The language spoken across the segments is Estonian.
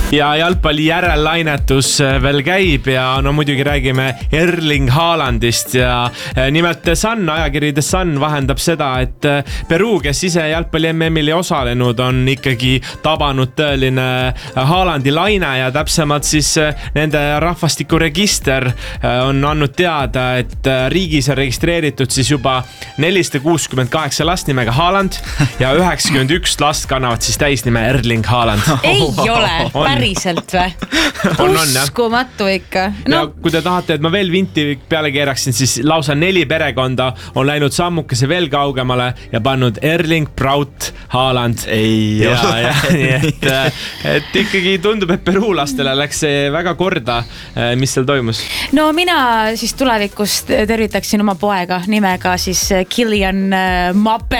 Ja jalgpalli järellainetus veel käib ja no muidugi räägime Erling Haalandist ja nimelt Sun, ajakiri The Sun vahendab seda, et Peruu, kes ise jalgpalli MM-il ei osalenud, on ikkagi tabanud tõeline Haalandi laine ja täpsemalt siis nende rahvastikuregister on andnud teada, et riigis on registreeritud siis juba 468 last nimega Haaland ja 91 last kannavad siis täisnime Erling Haaland. Ei ole, päriselt või? Uskumatu ikka. No. Ja kui te tahate, et ma veel vinti peale keeraksin, siis lausa 4 perekonda on läinud sammukese veel kaugemale ja pannud Erling Braut Haaland. Ei ole. Et ikkagi tundub, et peruulastele läks see väga korda, mis seal toimus. No mina siis tulevikus tervitaksin oma poega nimega siis Kylian Mbappé.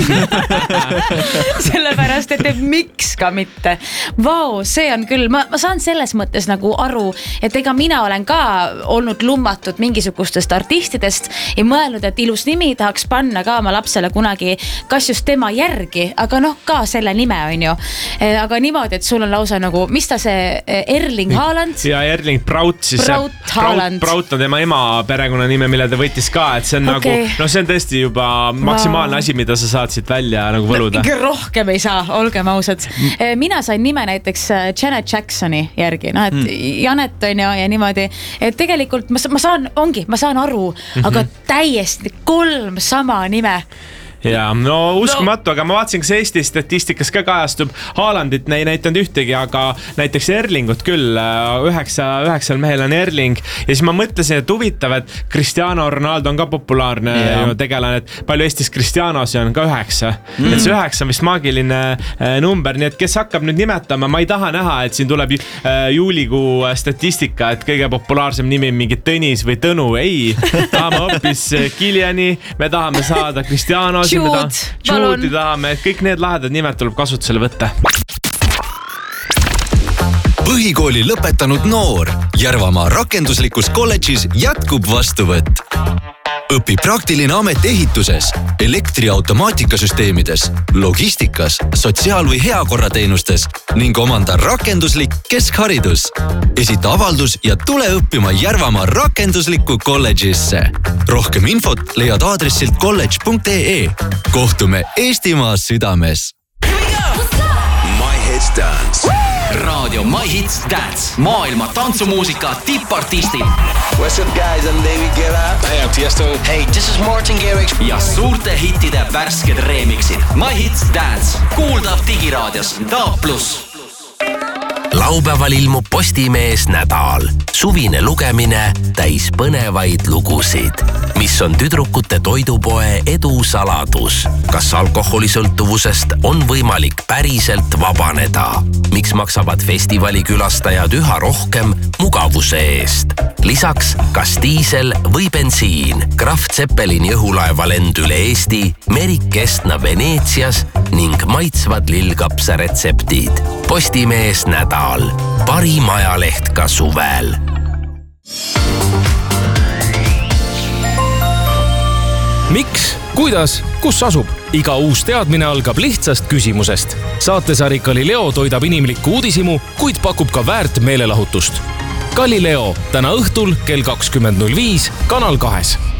Sellepärast, et miks ka mitte. Vau, see on küll, ma saan selles mõttes nagu aru, et ega mina olen ka olnud lummatud mingisugustest artistidest ja mõelnud, et ilus nimi tahaks panna ka oma lapsele kunagi kas just tema järgi, aga noh, ka selle nime on ju. Aga niimoodi, et sul on lausa nagu, mis ta see Erling Haaland? Ja Erling Braut siis. Braut on tema ema perekonna nime, mille ta võttis ka, et see on okay. Nagu, no see on tõesti juba maksimaalne asi, mida sa saad siit välja nagu võluda. No, rohkem ei saa, olgem ausad. Mina sain nime näiteks Janet Jacksoni järgi, no et Janet on ja niimoodi, et tegelikult ma saan aru, aga täiesti 3 sama nime. Ja, no uskumatu, aga ma vaatasin, kas Eesti statistikas ka kajastub. Haalandit ei näitanud ühtegi, aga näiteks Erlingut küll, 9 mehel on Erling. Ja siis ma mõtlesin, et huvitav, et Cristiano Ronaldo on ka populaarne tegelane, et palju Eestis Cristianosi on ka 9. Et see 9 on vist maagiline number, nii et kes hakkab nüüd nimetama, ma ei taha näha, et siin tuleb juulikuu statistika, et kõige populaarsem nimi on mingi Tõnis või Tõnu. Ei, tahame hoopis Kyliani, me tahame saada Cristiano Jude'i tahame, et kõik need lahedad nimed tuleb kasutusele võtta. Põhikooli lõpetanud noor Järvamaa rakenduslikus kolledžis jätkub vastuvõtt. Õpi praktiline amet ehituses, elektriautomaatikasüsteemides, logistikas, sotsiaal- või heakorrateenustes ning omanda rakenduslik keskharidus. Esita avaldus ja tule õppima Järvamaa rakenduslikku kolledžisse. Rohkem infot leiad aadressilt college.ee. Kohtume Eestimaa südames. My Hits Dance. Raadio My Hits Dance. Maailma tantsumuusika tippartistid. What's up guys, I'm David Guetta. Hey, I'm Tiesto. Hey, this is Martin Garrix. Ja suurte hittide värsked remixid. My Hits Dance. Kuuldav digiraadios DA+. Laupäeval ilmub Postimees nädal. Suvine lugemine täis põnevaid lugusid. Mis on tüdrukute toidupoe edu saladus? Kas alkoholisõltuvusest on võimalik päriselt vabaneda? Miks maksavad festivali külastajad üha rohkem mugavuse eest? Lisaks, kas diisel või bensiin? Kraft Zeppelini õhulaeva lend üle Eesti, Merik Kestna Veneetsias ning maitsvad lillkapsa retseptid. Postimees nädal. Parim ajaleht ka suvel. Miks? Kuidas? Kus asub? Iga uus teadmine algab lihtsast küsimusest. Saatesari Galileo toidab inimlikku uudisimu, kuid pakub ka väärt meelelahutust. Galileo täna õhtul kell 20.05 Kanal 2.